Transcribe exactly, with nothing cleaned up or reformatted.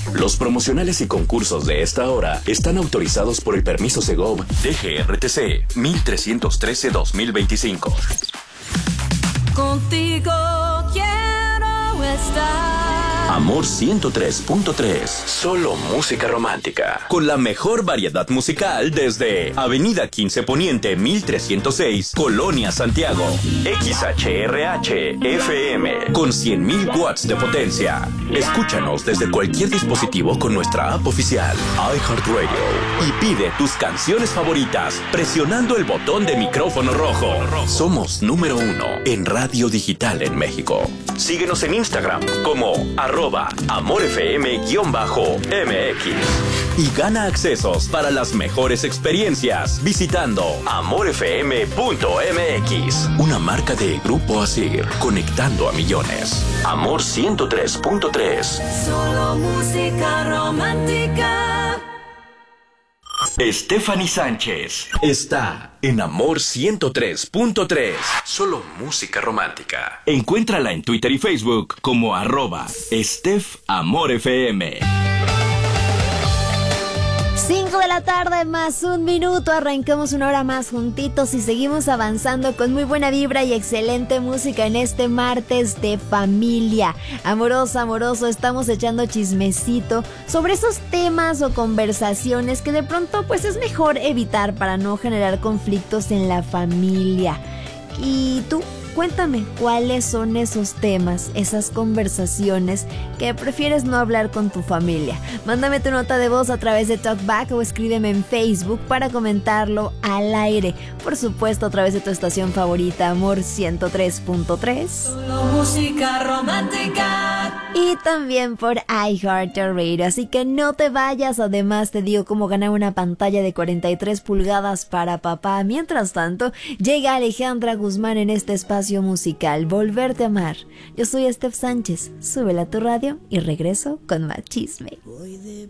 Los promocionales y concursos de esta hora están autorizados por el permiso Segov D G R T C mil trescientos trece dos mil veinticinco. Contigo quiero estar. Amor ciento tres punto tres. Solo música romántica. Con la mejor variedad musical desde Avenida quince Poniente mil trescientos seis, Colonia Santiago. X H R H F M con cien mil watts de potencia. Escúchanos desde cualquier dispositivo con nuestra app oficial iHeartRadio y pide tus canciones favoritas presionando el botón de micrófono rojo. Somos número uno en radio digital en México. Síguenos en Instagram como arroba amorfm-mx y gana accesos para las mejores experiencias visitando amorfm punto m x, una marca de Grupo Asir, conectando a millones. Amor ciento tres punto tres. Solo música romántica. Stephanie Sánchez está en Amor ciento tres punto tres. Solo música romántica. Encuéntrala en Twitter y Facebook como arroba Steph Amor F M. cinco de la tarde más un minuto, arrancamos una hora más juntitos y seguimos avanzando con muy buena vibra y excelente música en este martes de familia. Amorosa, amoroso, estamos echando chismecito sobre esos temas o conversaciones que de pronto pues es mejor evitar para no generar conflictos en la familia. ¿Y tú? Cuéntame, ¿cuáles son esos temas, esas conversaciones que prefieres no hablar con tu familia? Mándame tu nota de voz a través de TalkBack o escríbeme en Facebook para comentarlo al aire. Por supuesto, a través de tu estación favorita, Amor ciento tres punto tres. Solo música romántica. Y también por iHeartRadio, así que no te vayas. Además te digo cómo ganar una pantalla de cuarenta y tres pulgadas para papá. Mientras tanto, llega Alejandra Guzmán en este espacio musical, Volverte a Amar. Yo soy Steph Sánchez, súbela a tu radio y regreso con más chisme.